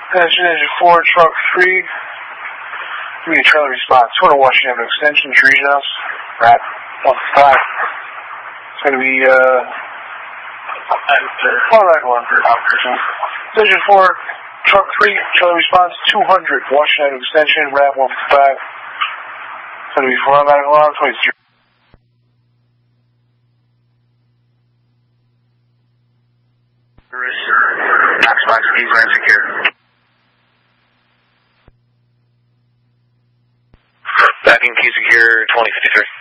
Engine 4, truck 3. Give me a trailer response. 200 Washington Avenue Extension, Region House. Right. 1-5. It's going to be, 191. Engine 4, truck 3, trailer response, 200 Washington Avenue Extension, RAP 1-5. It's going to be 4 automatic alarm, 23. Box, keys are insecure. Backing key secure, 2053.